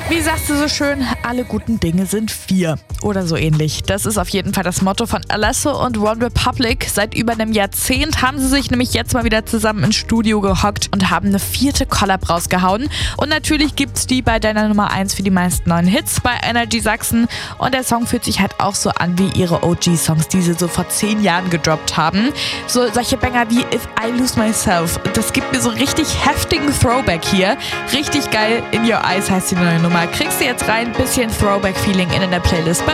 Wie sagst du so schön, alle guten Dinge sind 4 oder so ähnlich. Das ist auf jeden Fall das Motto von Alesso und One Republic. Seit über einem Jahrzehnt haben sie sich nämlich jetzt mal wieder zusammen ins Studio gehockt und haben eine 4. Collab rausgehauen. Und natürlich gibt's die bei deiner Nummer 1 für die meisten neuen Hits bei Energy Sachsen. Und der Song fühlt sich halt auch so an wie ihre OG-Songs, die sie so vor 10 Jahren gedroppt haben. So solche Banger wie If I Lose Myself. Das gibt mir so richtig heftigen Throwback hier. Richtig geil. In Your Eyes heißt die neue Nummer. Kriegst du jetzt rein, bisschen Throwback-Feeling in der Playlist